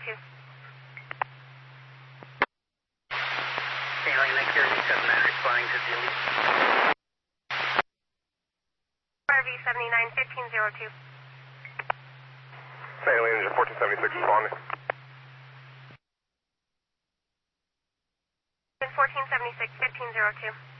Alien Activity 79 responding to Zulu. RV 79 1502. Alien Engine 1476 responding. 1476 1502.